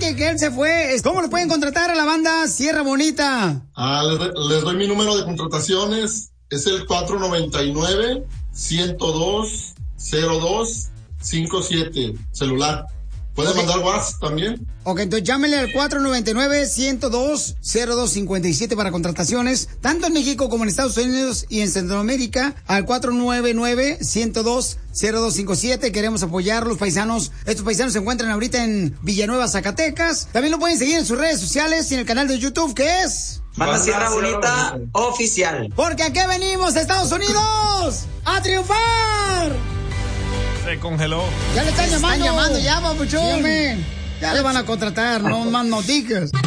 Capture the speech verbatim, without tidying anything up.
que, que él se fue. ¿Cómo lo pueden contratar a la banda Sierra Bonita? Ah, les, les doy mi número de contrataciones. Es el cuatro nueve nueve, uno cero dos, cero dos cinco siete, celular. ¿Puede okay. mandar WhatsApp también? Ok, entonces llámenle al cuatro nueve nueve, uno cero dos, cero dos cinco siete para contrataciones, tanto en México como en Estados Unidos y en Centroamérica, al cuatro nueve nueve, uno cero dos, cero dos cinco siete. Queremos apoyar a los paisanos. Estos paisanos se encuentran ahorita en Villanueva, Zacatecas. También lo pueden seguir en sus redes sociales y en el canal de YouTube, que es... Banda Sierra Bonita Oficial. Porque aquí venimos, Estados Unidos, a triunfar. Se congeló. Ya le están llamando. Están llamando ya, papuchón. Sí, ya le van a contratar, no más noticias.